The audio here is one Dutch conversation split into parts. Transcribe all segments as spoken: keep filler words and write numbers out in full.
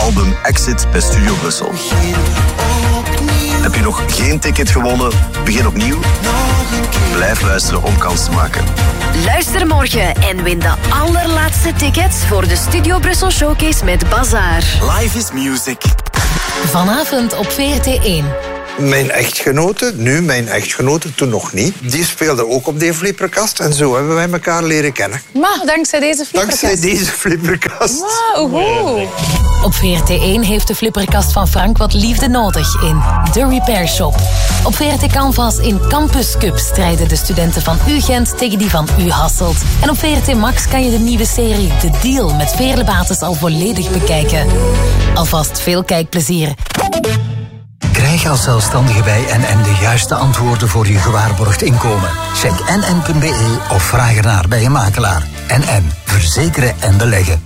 album Exit bij Studio Brussel. Heb je nog geen ticket gewonnen? Begin opnieuw. Blijf luisteren om kans te maken. Luister morgen en win de allerlaatste tickets voor de Studio Brussel Showcase met Bazaar. Live is music. Vanavond op V R T één. Mijn echtgenote, nu mijn echtgenote, toen nog niet, die speelde ook op die flipperkast. En zo hebben wij elkaar leren kennen. Maar dankzij deze flipperkast? Dankzij deze flipperkast. Wauw, hoe? Op V R T één heeft de flipperkast van Frank wat liefde nodig in The Repair Shop. Op V R T Canvas in Campus Cup strijden de studenten van U Gent tegen die van U Hasselt. En op V R T Max kan je de nieuwe serie The Deal met Veerle Bates al volledig bekijken. Alvast veel kijkplezier. Krijg als zelfstandige bij N N de juiste antwoorden voor je gewaarborgd inkomen. Check n n punt b e of vraag ernaar bij je makelaar. N N. Verzekeren en beleggen.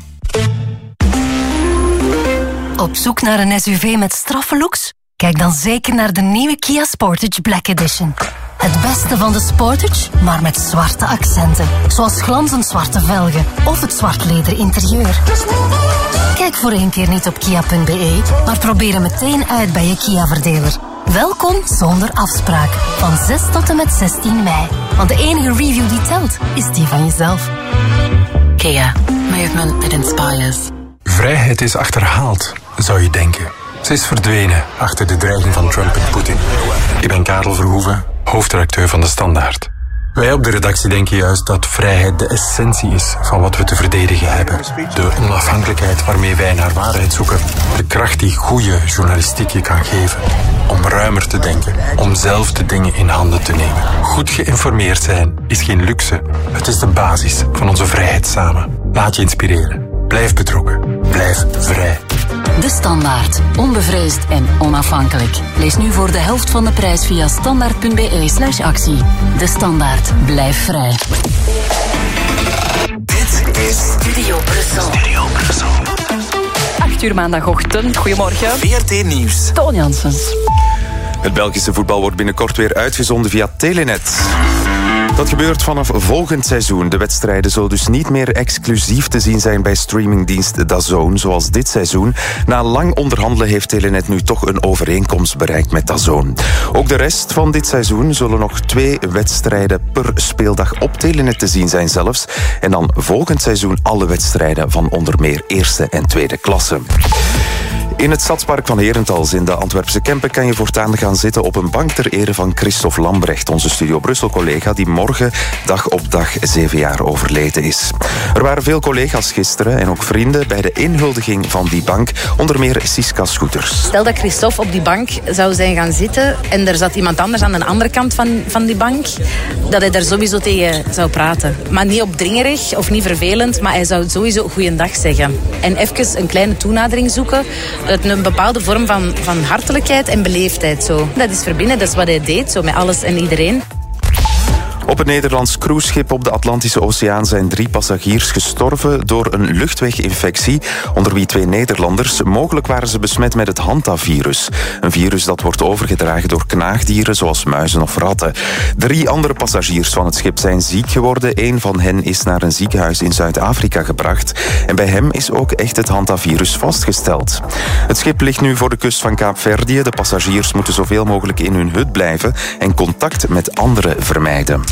Op zoek naar een S U V met straffe looks? Kijk dan zeker naar de nieuwe Kia Sportage Black Edition. Het beste van de Sportage, maar met zwarte accenten. Zoals glanzend zwarte velgen of het zwart leder interieur. Kijk voor één keer niet op kia punt b e, maar probeer hem meteen uit bij je Kia-verdeler. Welkom zonder afspraak. Van zes tot en met zestien mei. Want de enige review die telt, is die van jezelf. Kia. Movement that inspires. Vrijheid is achterhaald, zou je denken. Ze is verdwenen achter de dreiging van Trump en Poetin. Ik ben Karel Verhoeven, hoofdredacteur van De Standaard. Wij op de redactie denken juist dat vrijheid de essentie is van wat we te verdedigen hebben. De onafhankelijkheid waarmee wij naar waarheid zoeken. De kracht die goede journalistiek je kan geven. Om ruimer te denken. Om zelf de dingen in handen te nemen. Goed geïnformeerd zijn is geen luxe. Het is de basis van onze vrijheid samen. Laat je inspireren. Blijf betrokken. Blijf vrij. De Standaard. Onbevreesd en onafhankelijk. Lees nu voor de helft van de prijs via standaard punt b e slash actie. De Standaard. Blijf vrij. Dit is Studio Brussel. Studio Brussel. acht uur maandagochtend. Goedemorgen. V R T Nieuws. Toon Janssens. Het Belgische voetbal wordt binnenkort weer uitgezonden via Telenet. Dat gebeurt vanaf volgend seizoen. De wedstrijden zullen dus niet meer exclusief te zien zijn bij streamingdienst DAZN, zoals dit seizoen. Na lang onderhandelen heeft Telenet nu toch een overeenkomst bereikt met DAZN. Ook de rest van dit seizoen zullen nog twee wedstrijden per speeldag op Telenet te zien zijn zelfs. En dan volgend seizoen alle wedstrijden van onder meer eerste en tweede klasse. In het Stadspark van Herentals in de Antwerpse Kempen kan je voortaan gaan zitten op een bank ter ere van Christophe Lambrecht, onze Studio Brussel-collega die morgen dag op dag zeven jaar overleden is. Er waren veel collega's gisteren en ook vrienden bij de inhuldiging van die bank, onder meer Siska Scooters. Stel dat Christophe op die bank zou zijn gaan zitten en er zat iemand anders aan de andere kant van, van die bank, dat hij daar sowieso tegen zou praten. Maar niet opdringerig of niet vervelend, maar hij zou sowieso goeiedag zeggen. En even een kleine toenadering zoeken. Uit een bepaalde vorm van, van hartelijkheid en beleefdheid. Zo. Dat is verbinden, dat is wat hij deed, zo met alles en iedereen. Op het Nederlands cruiseschip op de Atlantische Oceaan zijn drie passagiers gestorven door een luchtweginfectie, onder wie twee Nederlanders. Mogelijk waren ze besmet met het hantavirus. Een virus dat wordt overgedragen door knaagdieren zoals muizen of ratten. Drie andere passagiers van het schip zijn ziek geworden. Een van hen is naar een ziekenhuis in Zuid-Afrika gebracht. En bij hem is ook echt het hantavirus vastgesteld. Het schip ligt nu voor de kust van Kaapverdië. De passagiers moeten zoveel mogelijk in hun hut blijven en contact met anderen vermijden.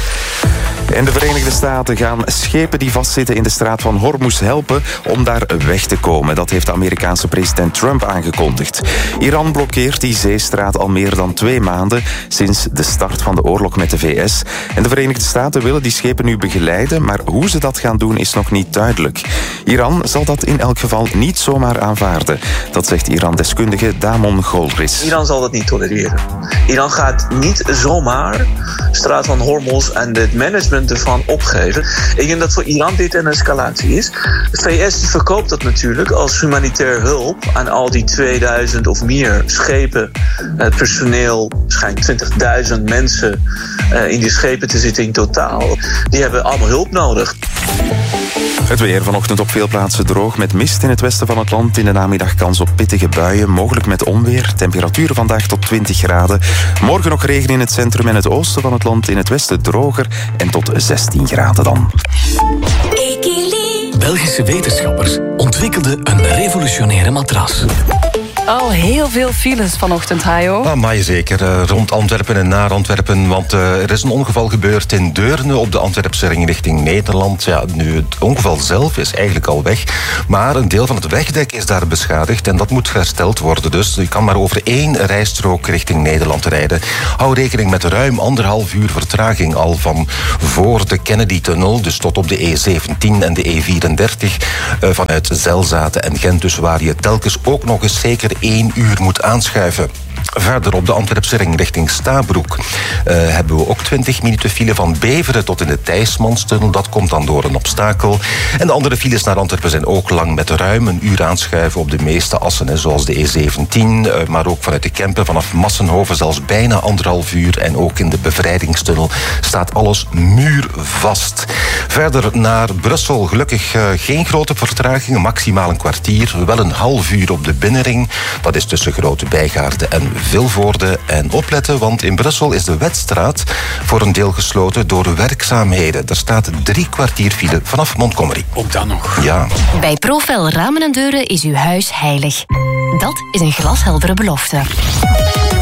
En de Verenigde Staten gaan schepen die vastzitten in de straat van Hormuz helpen om daar weg te komen. Dat heeft de Amerikaanse president Trump aangekondigd. Iran blokkeert die zeestraat al meer dan twee maanden sinds de start van de oorlog met de V S. En de Verenigde Staten willen die schepen nu begeleiden, maar hoe ze dat gaan doen is nog niet duidelijk. Iran zal dat in elk geval niet zomaar aanvaarden. Dat zegt Iran-deskundige Damon Golris. Iran zal dat niet tolereren. Iran gaat niet zomaar straat van Hormuz en het management ervan opgeven. Ik denk dat voor Iran dit een escalatie is. De V S verkoopt dat natuurlijk als humanitair hulp aan al die tweeduizend of meer schepen. Het personeel, waarschijnlijk twintigduizend mensen uh, in die schepen te zitten in totaal. Die hebben allemaal hulp nodig. Het weer vanochtend op veel plaatsen droog met mist in het westen van het land. In de namiddag kans op pittige buien, mogelijk met onweer. Temperaturen vandaag tot twintig graden. Morgen nog regen in het centrum en het oosten van het land. In het westen droger en tot zestien graden dan. Belgische wetenschappers ontwikkelden een revolutionaire matras. Al heel veel files vanochtend, Hajo. Ah, maar zeker. Uh, rond Antwerpen en naar Antwerpen. Want uh, er is een ongeval gebeurd in Deurne op de Antwerpse ring richting Nederland. Ja, nu, het ongeval zelf is eigenlijk al weg. Maar een deel van het wegdek is daar beschadigd. En dat moet hersteld worden. Dus je kan maar over één rijstrook richting Nederland rijden. Hou rekening met ruim anderhalf uur vertraging al van voor de Kennedy-tunnel. Dus tot op de E zeventien en de E vierendertig. Uh, vanuit Zelzaten en Gent. Dus waar je telkens ook nog eens zeker één uur moet aanschuiven. Verder op de Antwerpse ring richting Stabroek uh, hebben we ook twintig minuten file van Beveren tot in de Thijsmanstunnel. Dat komt dan door een obstakel. En de andere files naar Antwerpen zijn ook lang met ruim een uur aanschuiven op de meeste assen, hè, zoals de E zeventien, uh, maar ook vanuit de Kempen vanaf Massenhoven zelfs bijna anderhalf uur. En ook in de Bevrijdingstunnel staat alles muurvast. Verder naar Brussel, gelukkig uh, geen grote vertragingen, maximaal een kwartier. Wel een half uur op de binnenring. Dat is tussen Grote Bijgaarden en Vilvoorde. En opletten, want in Brussel is de Wetstraat voor een deel gesloten door werkzaamheden. Er staat drie kwartier file vanaf Montgomery. Ook dan nog. Ja. Bij Profel Ramen en Deuren is uw huis heilig. Dat is een glasheldere belofte.